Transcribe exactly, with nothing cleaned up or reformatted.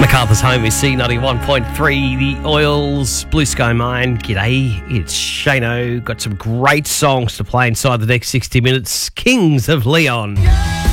MacArthur's home is C ninety-one point three, The Oils, Blue Sky Mine. G'day, it's Shano. Got some great songs to play inside the next sixty minutes. Kings of Leon. Yeah!